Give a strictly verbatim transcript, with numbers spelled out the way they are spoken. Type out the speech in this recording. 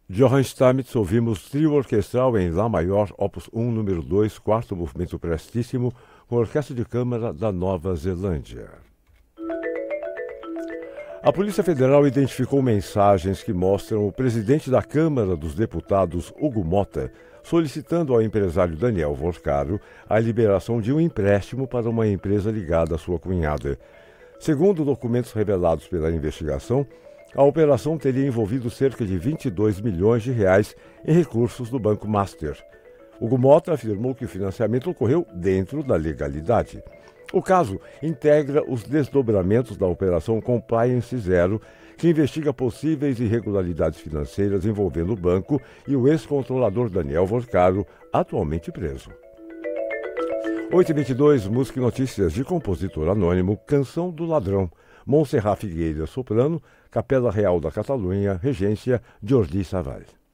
Johann Stamitz, ouvimos trio orquestral em Lá maior, opus um, número dois, quarto movimento prestíssimo, com a Orquestra de Câmara da Nova Zelândia. A Polícia Federal identificou mensagens que mostram o presidente da Câmara dos Deputados, Hugo Mota, solicitando ao empresário Daniel Vorcaro a liberação de um empréstimo para uma empresa ligada à sua cunhada. Segundo documentos revelados pela investigação, a operação teria envolvido cerca de vinte e dois milhões de reais em recursos do Banco Master. Hugo Mota afirmou que o financiamento ocorreu dentro da legalidade. O caso integra os desdobramentos da Operação Compliance Zero, que investiga possíveis irregularidades financeiras envolvendo o banco e o ex-controlador Daniel Vorcaro, atualmente preso. oito e vinte e dois, música e notícias de compositor anônimo, Canção do Ladrão, Montserrat Figueira, soprano, Capela Real da Catalunha, regência Jordi Savall.